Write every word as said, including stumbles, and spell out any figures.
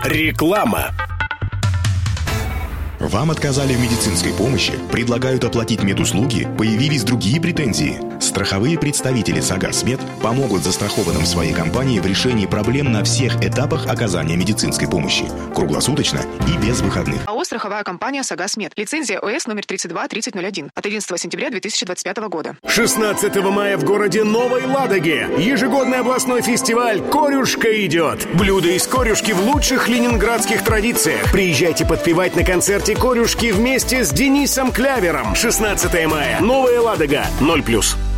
Реклама. Вам отказали в медицинской помощи, предлагают оплатить медуслуги, появились другие претензии. Страховые представители «Сагасмед» помогут застрахованным своей компании в решении проблем на всех этапах оказания медицинской помощи. Круглосуточно и без выходных. АО «Страховая компания «Сагасмед». Лицензия ОС номер тридцать два тридцать ноль один от одиннадцатого сентября две тысячи двадцать пятого года. шестнадцатого мая в городе Новой Ладоге ежегодный областной фестиваль «Корюшка идет». Блюда из корюшки в лучших ленинградских традициях. Приезжайте подпевать на концерте «Корюшки» вместе с Денисом Клявером. шестнадцатого мая. Новая Ладога. ноль плюс.